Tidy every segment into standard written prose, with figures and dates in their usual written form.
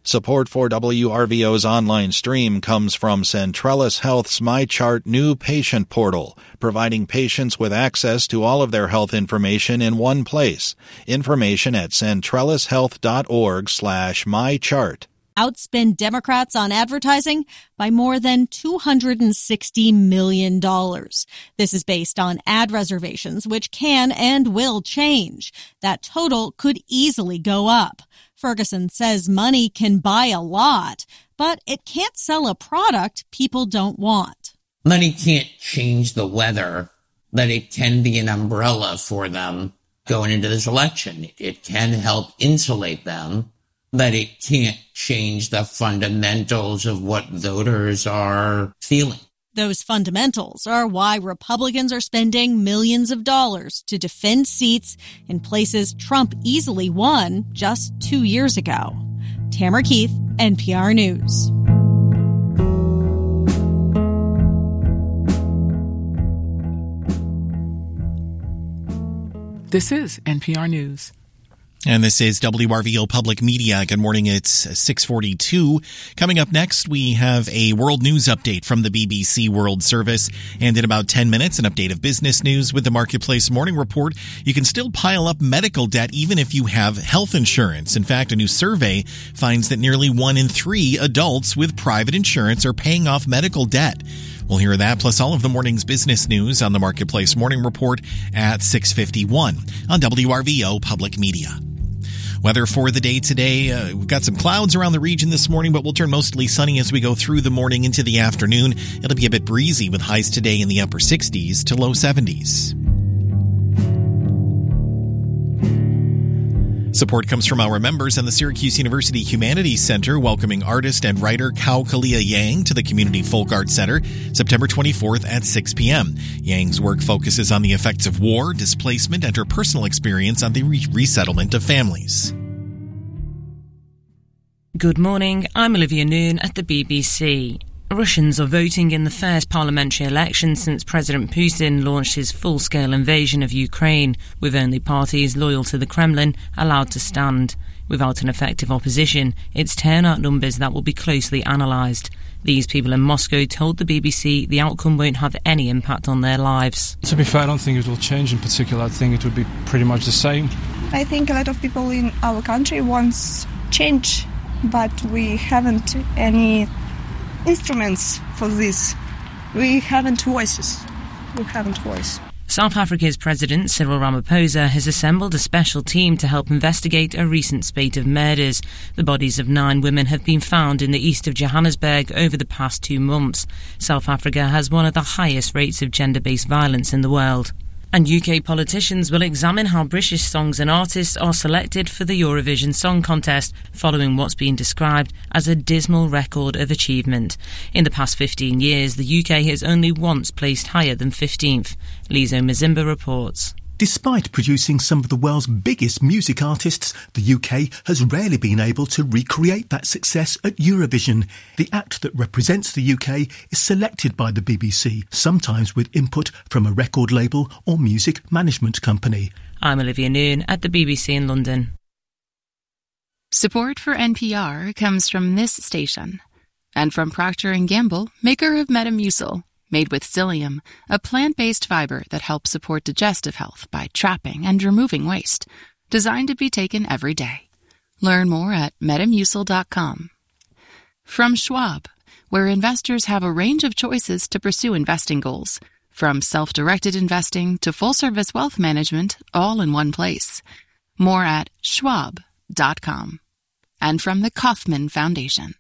Support for WRVO's online stream comes from Centrellis Health's MyChart new patient portal, providing patients with access to all of their health information in one place. Information at centrellishealth.org/mychart. Outspend Democrats on advertising by more than $260 million. This is based on ad reservations, which can and will change. That total could easily go up. Ferguson says money can buy a lot, but it can't sell a product people don't want. Money can't change the weather, but it can be an umbrella for them going into this election. It can help insulate them, but it can't change the fundamentals of what voters are feeling. Those fundamentals are why Republicans are spending millions of dollars to defend seats in places Trump easily won just 2 years ago. Tamara Keith, NPR News. This is NPR News. And this is WRVO Public Media. Good morning. It's 6:42. Coming up next, we have a world news update from the BBC World Service. And in about 10 minutes, an update of business news with the Marketplace Morning Report. You can still pile up medical debt even if you have health insurance. In fact, a new survey finds that nearly 1 in 3 adults with private insurance are paying off medical debt. We'll hear that, plus all of the morning's business news on the Marketplace Morning Report at 6:51 on WRVO Public Media. Weather for the day today, we've got some clouds around the region this morning, but we'll turn mostly sunny as we go through the morning into the afternoon. It'll be a bit breezy with highs today in the upper 60s to low 70s. Support comes from our members and the Syracuse University Humanities Center, welcoming artist and writer Kao Kalia Yang to the Community Folk Arts Center September 24th at 6 p.m. Yang's work focuses on the effects of war, displacement, and her personal experience on the resettlement of families. Good morning, I'm Olivia Noon at the BBC. Russians are voting in the first parliamentary election since President Putin launched his full-scale invasion of Ukraine, with only parties loyal to the Kremlin allowed to stand. Without an effective opposition, it's turnout numbers that will be closely analysed. These people in Moscow told the BBC the outcome won't have any impact on their lives. To be fair, I don't think it will change in particular. I think it would be pretty much the same. I think a lot of people in our country wants change, but we haven't any instruments for this. We haven't voices. South Africa's President Cyril Ramaphosa has assembled a special team to help investigate a recent spate of murders. The bodies of 9 women have been found in the east of Johannesburg over the past 2 months. South Africa has one of the highest rates of gender-based violence in the world. And UK politicians will examine how British songs and artists are selected for the Eurovision Song Contest, following what's been described as a dismal record of achievement. In the past 15 years, the UK has only once placed higher than 15th. Lizo Mazimba reports. Despite producing some of the world's biggest music artists, the UK has rarely been able to recreate that success at Eurovision. The act that represents the UK is selected by the BBC, sometimes with input from a record label or music management company. I'm Olivia Noon at the BBC in London. Support for NPR comes from this station and from Procter & Gamble, maker of Metamucil. Made with psyllium, a plant-based fiber that helps support digestive health by trapping and removing waste. Designed to be taken every day. Learn more at metamucil.com. From Schwab, where investors have a range of choices to pursue investing goals. From self-directed investing to full-service wealth management, all in one place. More at schwab.com. And from the Kauffman Foundation.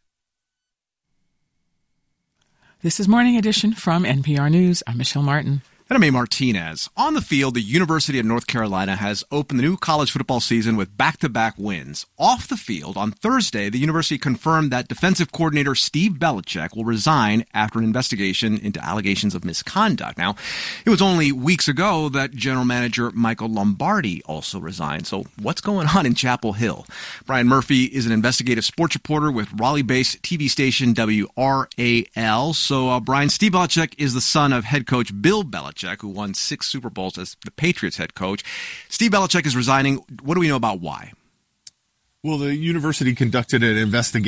This is Morning Edition from NPR News. I'm Michelle Martin. And I'm A. Martinez. On the field, the University of North Carolina has opened the new college football season with back-to-back wins. Off the field, on Thursday, the university confirmed that defensive coordinator Steve Belichick will resign after an investigation into allegations of misconduct. Now, it was only weeks ago that general manager Michael Lombardi also resigned. So what's going on in Chapel Hill? Brian Murphy is an investigative sports reporter with Raleigh-based TV station WRAL. So, Brian, Steve Belichick is the son of head coach Bill Belichick, who won 6 Super Bowls as the Patriots head coach. Steve Belichick is resigning. What do we know about why? Well, the university conducted an investigation